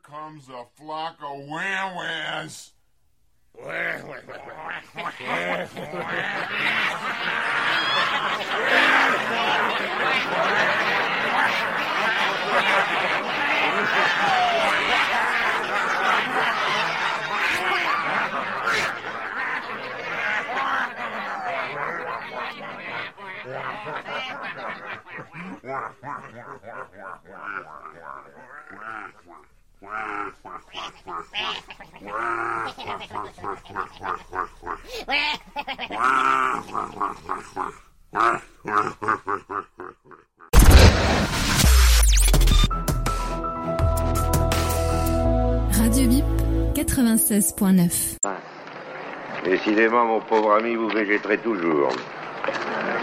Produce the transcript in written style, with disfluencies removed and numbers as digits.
comes a flock of wah-wahs. Radio Bip 96.9. Décidément, mon pauvre ami, vous végéterez toujours.